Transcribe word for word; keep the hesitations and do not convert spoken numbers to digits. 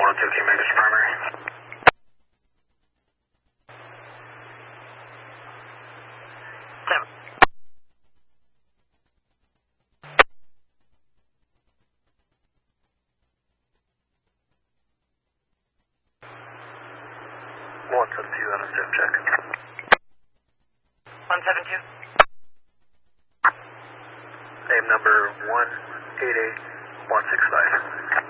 one oh two, can you make this primary? Seven. one seven two, on a sim check. one seven two. Name number one eight eight one six five.